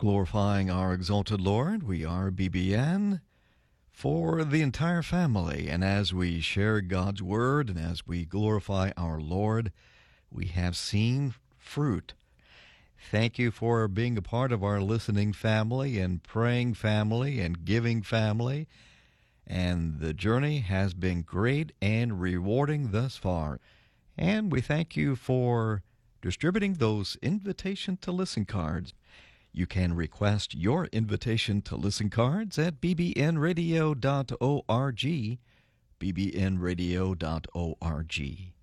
glorifying our exalted Lord. We are BBN for the entire family. And as we share God's Word and as we glorify our Lord, we have seen fruit. Thank you for being a part of our listening family and praying family and giving family. And the journey has been great and rewarding thus far. And we thank you for distributing those invitation to listen cards. You can request your invitation to listen cards at bbnradio.org, bbnradio.org.